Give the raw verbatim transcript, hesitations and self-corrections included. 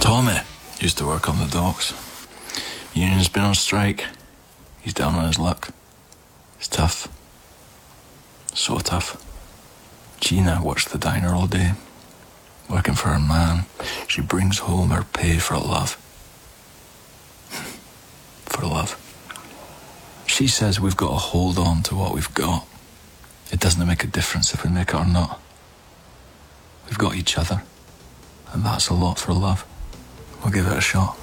Tommy used to work on the docks. Union's been on strike. He's down on his luck. It's tough. So tough. Gina works the diner all day, working for her man. She brings home her pay for love. For love. She says we've got to hold on to what we've got. It doesn't make a difference if we make it or not. We've got each other, and that's a lot for love. We'll give it a shot.